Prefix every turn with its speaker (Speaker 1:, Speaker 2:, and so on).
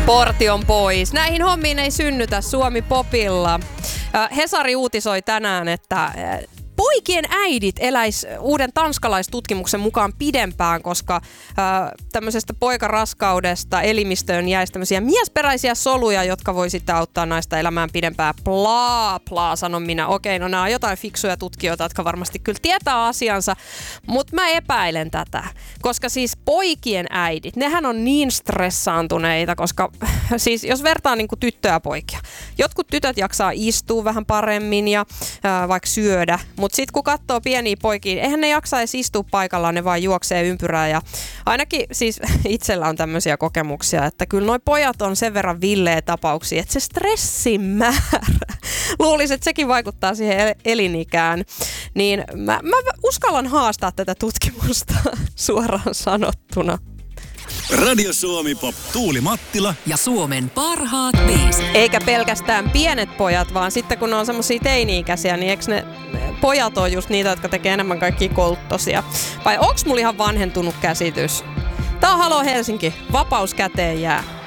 Speaker 1: Porti on pois. Näihin hommiin ei synnytä Suomi Popilla. Hesari uutisoi tänään, että poikien äidit eläis uuden tanskalaistutkimuksen mukaan pidempään, koska tämmöisestä poikaraskaudesta elimistöön jäisi tämmöisiä miesperäisiä soluja, jotka voi sitten auttaa naista elämään pidempään. Plaa, sanon minä. Okei, no nämä on jotain fiksuja tutkijoita, jotka varmasti kyllä tietää asiansa, mutta mä epäilen tätä, koska siis poikien äidit, nehän on niin stressaantuneita, koska siis jos vertaa niin kuin tyttöä ja poikia, jotkut tytöt jaksaa istua vähän paremmin ja vaikka syödä, mutta sitten kun katsoo pieniä poikia, eihän ne jaksa edes istua paikallaan, ne vaan juoksee ympyrää. Ja ainakin siis itsellä on tämmöisiä kokemuksia, että kyllä noi pojat on sen verran villeä tapauksia, että se stressin määrä, luulisin, että sekin vaikuttaa siihen elinikään. Niin mä uskallan haastaa tätä tutkimusta suoraan sanottuna.
Speaker 2: Radio Suomi Pop, Tuuli Mattila
Speaker 3: ja Suomen parhaat biisit.
Speaker 1: Eikä pelkästään pienet pojat, vaan sitten kun ne on semmosia teini-ikäisiä, niin eikö ne pojat on just niitä, jotka tekee enemmän kaikkia kolttosia? Vai onks mulla ihan vanhentunut käsitys? Tää on Halo Helsinki, vapaus käteen jää.